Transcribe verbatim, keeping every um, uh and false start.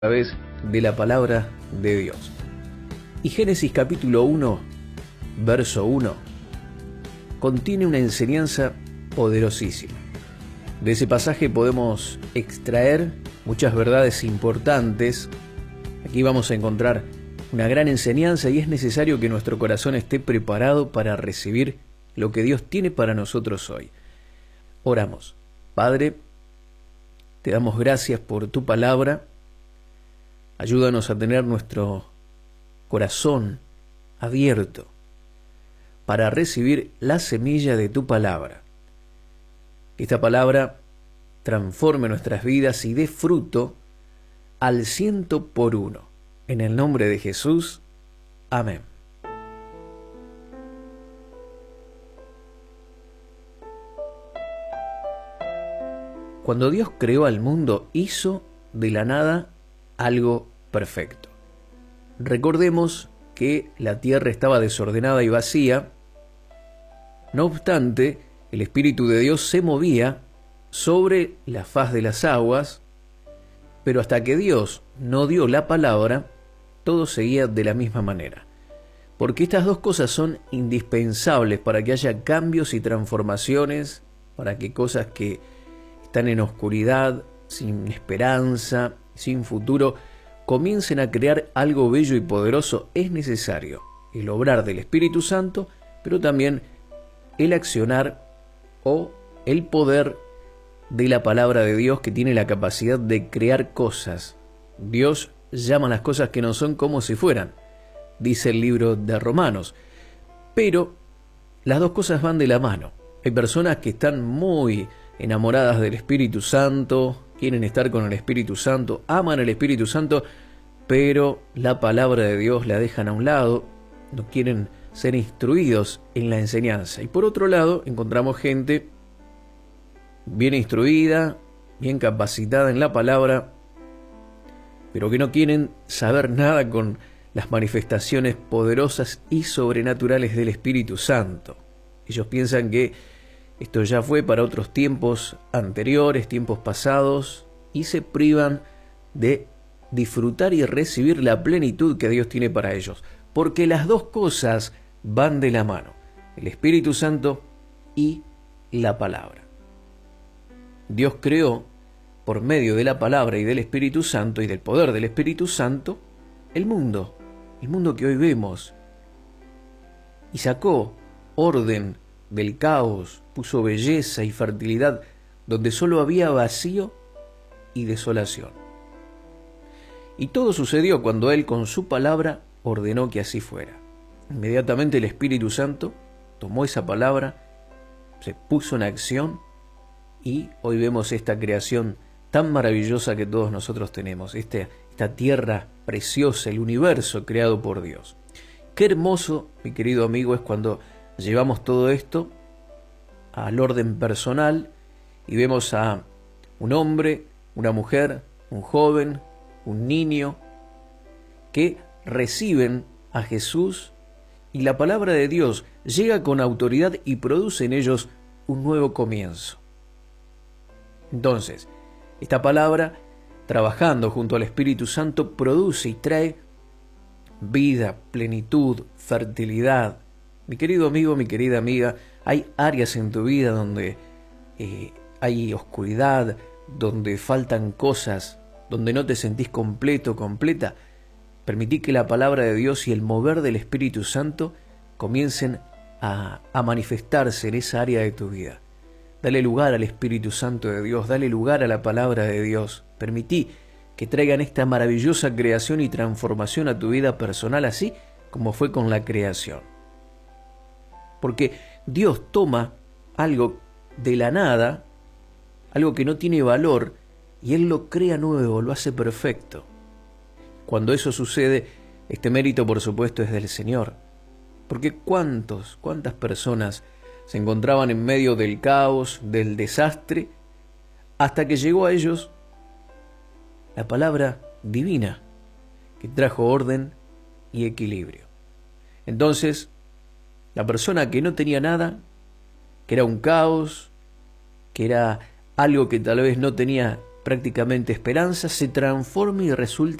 través de la palabra de Dios. Y Génesis capítulo uno, verso uno, contiene una enseñanza poderosísima. De ese pasaje podemos extraer muchas verdades importantes. Aquí vamos a encontrar una gran enseñanza y es necesario que nuestro corazón esté preparado para recibir lo que Dios tiene para nosotros hoy. Oramos. Padre, te damos gracias por tu palabra. Ayúdanos a tener nuestro corazón abierto para recibir la semilla de tu palabra. Que esta palabra transforme nuestras vidas y dé fruto al ciento por uno. En el nombre de Jesús. Amén. Cuando Dios creó al mundo, hizo de la nada algo perfecto. Recordemos que la tierra estaba desordenada y vacía. No obstante, el Espíritu de Dios se movía sobre la faz de las aguas, pero hasta que Dios no dio la palabra, todo seguía de la misma manera. Porque estas dos cosas son indispensables para que haya cambios y transformaciones, para que cosas que están en oscuridad, sin esperanza, sin futuro, comiencen a crear algo bello y poderoso. Es necesario el obrar del Espíritu Santo, pero también el accionar o el poder de la palabra de Dios, que tiene la capacidad de crear cosas. Dios llama las cosas que no son como si fueran, dice el libro de Romanos. Pero las dos cosas van de la mano. Hay personas que están muy enamoradas del Espíritu Santo, quieren estar con el Espíritu Santo, aman al Espíritu Santo, pero la palabra de Dios la dejan a un lado, no quieren ser instruidos en la enseñanza. Y por otro lado, encontramos gente bien instruida, bien capacitada en la palabra, pero que no quieren saber nada con las manifestaciones poderosas y sobrenaturales del Espíritu Santo. Ellos piensan que esto ya fue para otros tiempos anteriores, tiempos pasados, y se privan de disfrutar y recibir la plenitud que Dios tiene para ellos. Porque las dos cosas van de la mano, el Espíritu Santo y la palabra. Dios creó, por medio de la palabra y del Espíritu Santo y del poder del Espíritu Santo, el mundo, el mundo que hoy vemos, y sacó orden del caos, puso belleza y fertilidad donde solo había vacío y desolación. Y todo sucedió cuando Él con su palabra ordenó que así fuera. Inmediatamente el Espíritu Santo tomó esa palabra, se puso en acción y hoy vemos esta creación tan maravillosa que todos nosotros tenemos, este, esta tierra preciosa, el universo creado por Dios. Qué hermoso, mi querido amigo, es cuando llevamos todo esto al orden personal y vemos a un hombre, una mujer, un joven, un niño, que reciben a Jesús y la palabra de Dios llega con autoridad y produce en ellos un nuevo comienzo. Entonces, esta palabra, trabajando junto al Espíritu Santo, produce y trae vida, plenitud, fertilidad. Mi querido amigo, mi querida amiga, hay áreas en tu vida donde eh, hay oscuridad, donde faltan cosas, donde no te sentís completo, completa. Permití que la palabra de Dios y el mover del Espíritu Santo comiencen a, a manifestarse en esa área de tu vida. Dale lugar al Espíritu Santo de Dios, dale lugar a la palabra de Dios. Permití que traigan esta maravillosa creación y transformación a tu vida personal, así como fue con la creación. Porque Dios toma algo de la nada, algo que no tiene valor, y Él lo crea nuevo, lo hace perfecto. Cuando eso sucede, este mérito por supuesto es del Señor. Porque cuántos, cuántas personas se encontraban en medio del caos, del desastre, hasta que llegó a ellos la palabra divina, que trajo orden y equilibrio. Entonces, la persona que no tenía nada, que era un caos, que era algo que tal vez no tenía prácticamente esperanza, se transforma y resulta